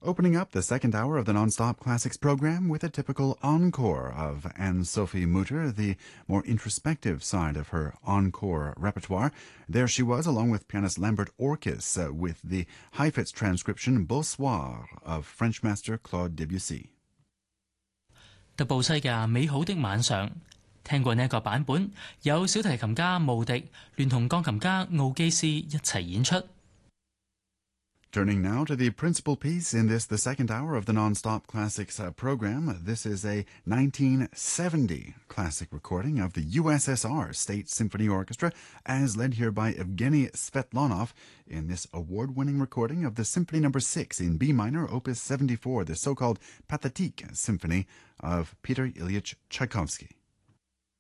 Opening up the second hour of the Non-Stop Classics program with a typical encore of Anne-Sophie Mutter, the more introspective side of her encore repertoire. There she was, along with pianist Lambert Orkis, with the Heifetz transcription Beau Soir of French master Claude Debussy. 德布西嘅《美好的晚上》，聽過呢一個版本，有小提琴家慕迪聯同鋼琴家奧基斯一齊演出。 Turning now to the principal piece in this, the second hour of the Non-Stop Classics program. This is a 1970 classic recording of the USSR State Symphony Orchestra, as led here by Evgeny Svetlanov in this award-winning recording of the Symphony No. 6 in B minor, Opus 74, the so-called Pathetique Symphony of Peter Ilyich Tchaikovsky.